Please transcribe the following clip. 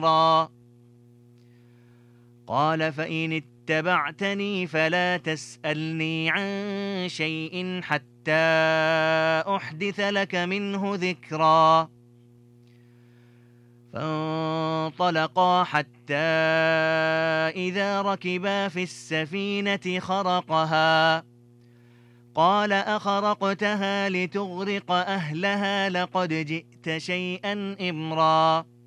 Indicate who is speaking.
Speaker 1: قال فإن اتبعتني فلا تسألني عن شيء حتى أحدث لك منه ذكرا. فانطلقا حتى إذا ركبا في السفينة خرقها قال أخرقتها لتغرق أهلها لقد جئت شيئا إمرا.